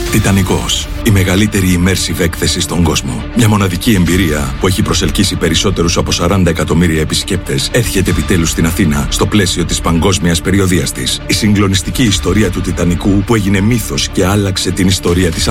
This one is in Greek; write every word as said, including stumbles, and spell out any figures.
Τιτανικός. Η μεγαλύτερη immersive έκθεση στον κόσμο. Μια μοναδική εμπειρία που έχει προσελκύσει περισσότερους από σαράντα εκατομμύρια επισκέπτες έρχεται επιτέλους στην Αθήνα στο πλαίσιο της παγκόσμιας περιοδείας της. Η συγκλονιστική ιστορία του Τιτανικού που έγινε μύθος και άλλαξε την ιστορία της